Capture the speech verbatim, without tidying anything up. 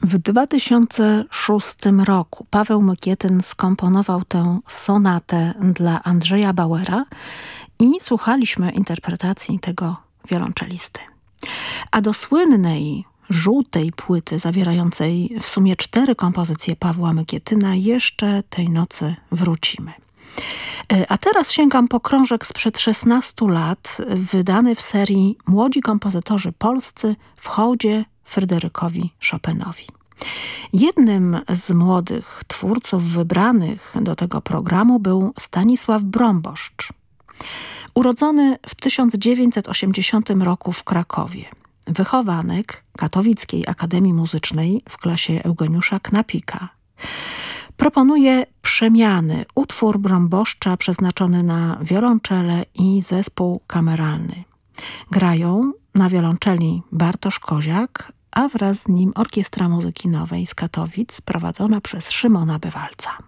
W dwa tysiące szóstym roku Paweł Mykietyn skomponował tę sonatę dla Andrzeja Bauera i słuchaliśmy interpretacji tego wiolonczelisty. A do słynnej żółtej płyty zawierającej w sumie cztery kompozycje Pawła Mykietyna jeszcze tej nocy wrócimy. A teraz sięgam po krążek sprzed szesnastu lat, wydany w serii Młodzi kompozytorzy polscy w hołdzie Fryderykowi Chopinowi. Jednym z młodych twórców wybranych do tego programu był Stanisław Bromboszcz. Urodzony w tysiąc dziewięćset osiemdziesiątym roku w Krakowie. Wychowanek Katowickiej Akademii Muzycznej w klasie Eugeniusza Knapika. Proponuje Przemiany, utwór Bromboszcza przeznaczony na wiolonczele i zespół kameralny. Grają na wiolonczeli Bartosz Koziak, a wraz z nim Orkiestra Muzyki Nowej z Katowic prowadzona przez Szymona Bywalca.